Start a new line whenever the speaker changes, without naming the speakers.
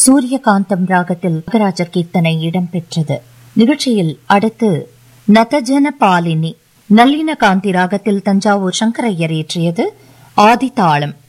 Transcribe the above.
சூரியகாந்தம் ராகத்தில் தியாகராஜர் கீர்த்தனை இடம்பெற்றது. நிகழ்ச்சியில் அடுத்து நதஜன பாலினி நல்லின காந்தி ராகத்தில் தஞ்சாவூர் சங்கரையர் இயற்றியது ஆதிதாளம்.